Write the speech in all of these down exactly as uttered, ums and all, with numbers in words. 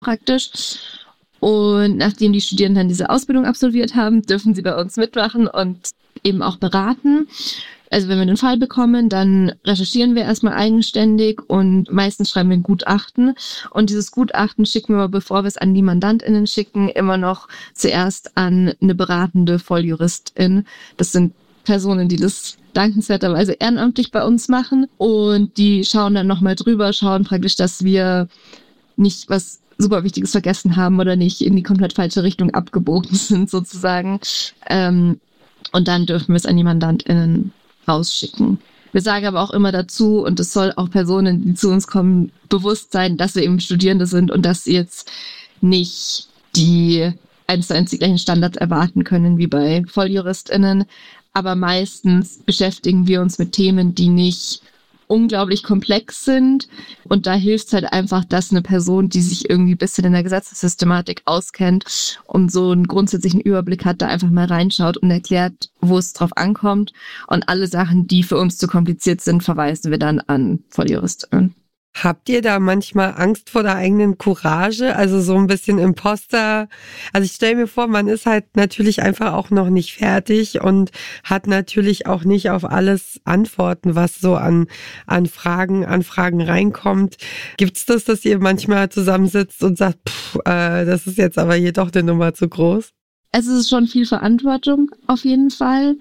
praktisch. Und nachdem die Studierenden dann diese Ausbildung absolviert haben, dürfen sie bei uns mitmachen und eben auch beraten. Also wenn wir einen Fall bekommen, dann recherchieren wir erstmal eigenständig und meistens schreiben wir ein Gutachten. Und dieses Gutachten schicken wir, bevor wir es an die MandantInnen schicken, immer noch zuerst an eine beratende Volljuristin. Das sind Personen, die das dankenswerterweise ehrenamtlich bei uns machen. Und die schauen dann nochmal drüber, schauen praktisch, dass wir nicht was super Wichtiges vergessen haben oder nicht in die komplett falsche Richtung abgebogen sind sozusagen. Ähm, und dann dürfen wir es an die MandantInnen rausschicken. Wir sagen aber auch immer dazu, und es soll auch Personen, die zu uns kommen, bewusst sein, dass wir eben Studierende sind und dass sie jetzt nicht die eins zu eins die gleichen Standards erwarten können wie bei VolljuristInnen. Aber meistens beschäftigen wir uns mit Themen, die nicht unglaublich komplex sind. Und da hilft es halt einfach, dass eine Person, die sich irgendwie ein bisschen in der Gesetzessystematik auskennt und so einen grundsätzlichen Überblick hat, da einfach mal reinschaut und erklärt, wo es drauf ankommt. Und alle Sachen, die für uns zu kompliziert sind, verweisen wir dann an VolljuristInnen. Habt ihr da manchmal Angst vor der eigenen Courage? Also so ein bisschen Imposter? Also ich stelle mir vor, man ist halt natürlich einfach auch noch nicht fertig und hat natürlich auch nicht auf alles Antworten, was so an, an Fragen, an Fragen reinkommt. Gibt's das, dass ihr manchmal zusammensitzt und sagt, pff, äh, das ist jetzt aber hier doch eine Nummer zu groß? Es ist schon viel Verantwortung auf jeden Fall.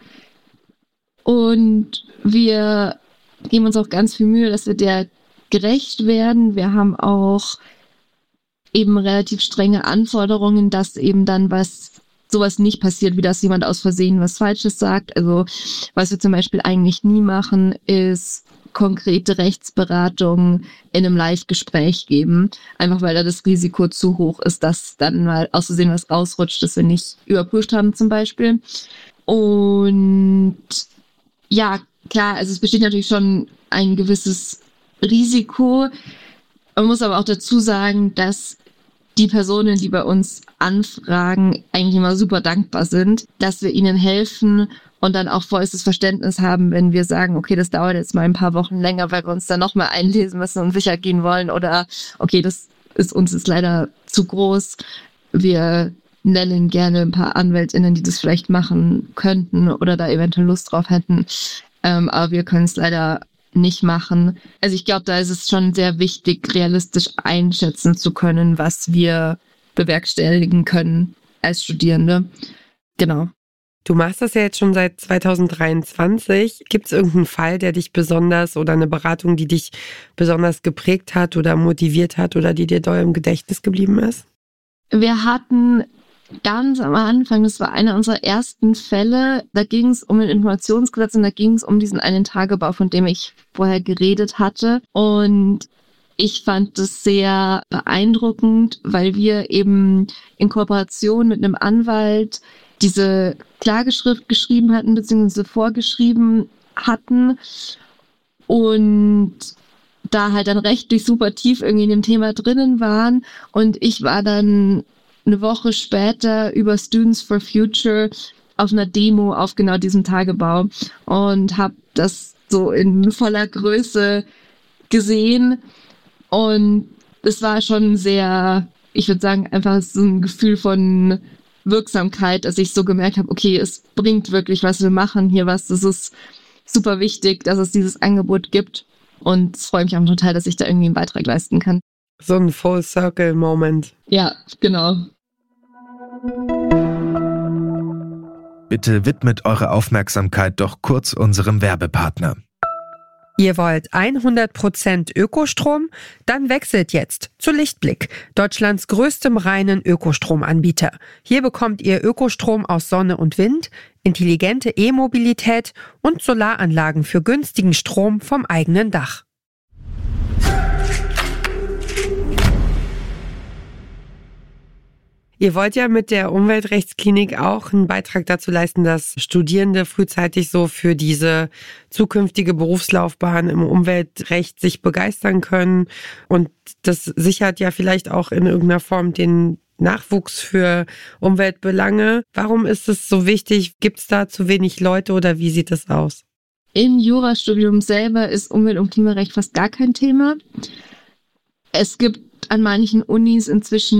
Und wir geben uns auch ganz viel Mühe, dass wir der gerecht werden. Wir haben auch eben relativ strenge Anforderungen, dass eben dann was sowas nicht passiert, wie dass jemand aus Versehen was Falsches sagt. Also was wir zum Beispiel eigentlich nie machen, ist konkrete Rechtsberatung in einem Live-Gespräch geben. Einfach weil da das Risiko zu hoch ist, dass dann mal aus Versehen was rausrutscht, das wir nicht überprüft haben zum Beispiel. Und ja, klar, also es besteht natürlich schon ein gewisses Risiko. Man muss aber auch dazu sagen, dass die Personen, die bei uns anfragen, eigentlich immer super dankbar sind, dass wir ihnen helfen und dann auch vollstes Verständnis haben, wenn wir sagen, okay, das dauert jetzt mal ein paar Wochen länger, weil wir uns dann nochmal einlesen müssen und sicher gehen wollen, oder okay, das ist uns ist leider zu groß. Wir nennen gerne ein paar AnwältInnen, die das vielleicht machen könnten oder da eventuell Lust drauf hätten. Ähm, aber wir können es leider nicht machen. Also ich glaube, da ist es schon sehr wichtig, realistisch einschätzen zu können, was wir bewerkstelligen können als Studierende. Genau. Du machst das ja jetzt schon seit zwanzig dreiundzwanzig. Gibt es irgendeinen Fall, der dich besonders oder eine Beratung, die dich besonders geprägt hat oder motiviert hat oder die dir doll im Gedächtnis geblieben ist? Wir hatten ganz am Anfang, das war einer unserer ersten Fälle, da ging es um ein Informationsgesetz und da ging es um diesen einen Tagebau, von dem ich vorher geredet hatte. Und ich fand das sehr beeindruckend, weil wir eben in Kooperation mit einem Anwalt diese Klageschrift geschrieben hatten, beziehungsweise vorgeschrieben hatten und da halt dann rechtlich super tief irgendwie in dem Thema drinnen waren. Und ich war dann eine Woche später über Students for Future auf einer Demo auf genau diesem Tagebau und habe das so in voller Größe gesehen. Und es war schon sehr, ich würde sagen, einfach so ein Gefühl von Wirksamkeit, dass ich so gemerkt habe, okay, es bringt wirklich was, wir machen hier was, das ist super wichtig, dass es dieses Angebot gibt. Und es freut mich auch total, dass ich da irgendwie einen Beitrag leisten kann. So ein Full-Circle-Moment. Ja, genau. Bitte widmet eure Aufmerksamkeit doch kurz unserem Werbepartner. Ihr wollt hundert Prozent Ökostrom? Dann wechselt jetzt zu Lichtblick, Deutschlands größtem reinen Ökostromanbieter. Hier bekommt ihr Ökostrom aus Sonne und Wind, intelligente E-Mobilität und Solaranlagen für günstigen Strom vom eigenen Dach. Ihr wollt ja mit der Umweltrechtsklinik auch einen Beitrag dazu leisten, dass Studierende frühzeitig so für diese zukünftige Berufslaufbahn im Umweltrecht sich begeistern können. Und das sichert ja vielleicht auch in irgendeiner Form den Nachwuchs für Umweltbelange. Warum ist es so wichtig? Gibt es da zu wenig Leute oder wie sieht es aus? Im Jurastudium selber ist Umwelt- und Klimarecht fast gar kein Thema. Es gibt an manchen Unis inzwischen